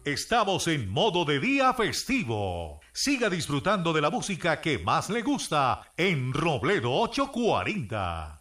Estamos en modo de día festivo. Siga disfrutando de la música que más le gusta en Robledo 840.